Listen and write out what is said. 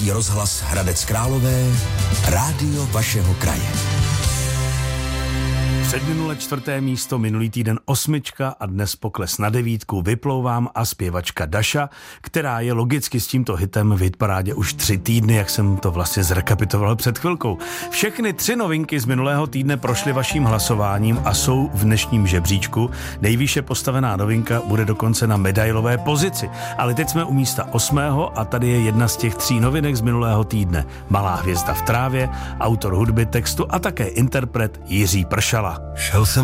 Český rozhlas Hradec Králové, rádio vašeho kraje. Předminule 4. místo, minulý týden 8 a dnes pokles na 9. Vyplouvám a zpěvačka Daša, která je logicky s tímto hitem v hitparádě už 3 týdny, jak jsem to vlastně zrekapituloval před chvilkou. Všechny 3 novinky z minulého týdne prošly vaším hlasováním a jsou v dnešním žebříčku. Nejvýše postavená novinka bude dokonce na medailové pozici. Ale teď jsme u místa 8. a tady je jedna z těch 3 novinek z minulého týdne. Malá hvězda v trávě, autor hudby, textu a také interpret Jiří Pršala. Šel jsem